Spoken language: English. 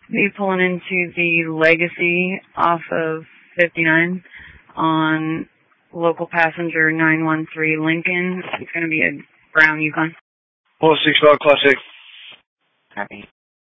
Be pulling into the Legacy off of 59 on local passenger 913 Lincoln. It's going to be a brown Yukon. 165 Classic. Copy.